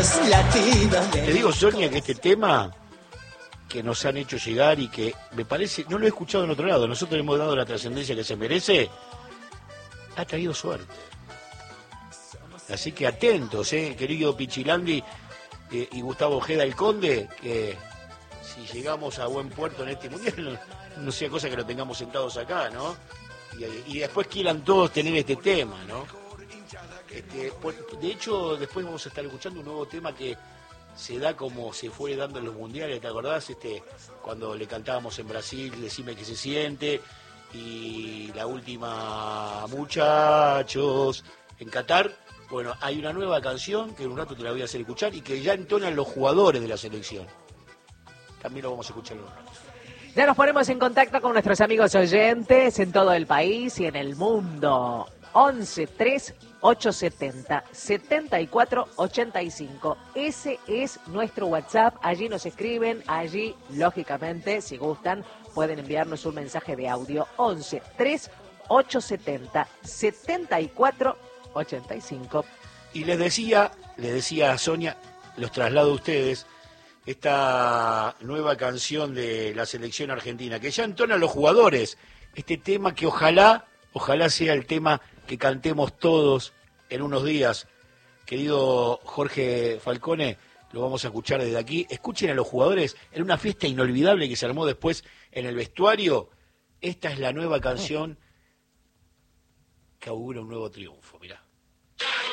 latidos. Te digo, Sonia, que este tema que nos han hecho llegar y que me parece, no lo he escuchado en otro lado, nosotros le hemos dado la trascendencia que se merece, ha traído suerte. Así que atentos, querido Pichilandi y Gustavo Ojeda el Conde, que si llegamos a buen puerto en este mundial, no sea cosa que lo tengamos sentados acá, ¿no? Y después quieran todos tener este tema, ¿no? De hecho, después vamos a estar escuchando un nuevo tema que se da como se fue dando en los mundiales, ¿te acordás? Cuando le cantábamos en Brasil, Decime que se siente, y la última, Muchachos, en Qatar. Bueno, hay una nueva canción que en un rato te la voy a hacer escuchar y que ya entonan los jugadores de la selección. También lo vamos a escuchar en un rato. Ya nos ponemos en contacto con nuestros amigos oyentes en todo el país y en el mundo. 11-3-870-7485. Ese es nuestro WhatsApp. Allí nos escriben, allí, lógicamente, si gustan, pueden enviarnos un mensaje de audio. 11-3-870-7485. Y les decía a Sonia, los traslado a ustedes, esta nueva canción de la selección argentina, que ya entona a los jugadores, este tema que ojalá sea el tema que cantemos todos en unos días. Querido Jorge Falcone, lo vamos a escuchar desde aquí. Escuchen a los jugadores en una fiesta inolvidable que se armó después en el vestuario. Esta es la nueva canción que augura un nuevo triunfo, mirá.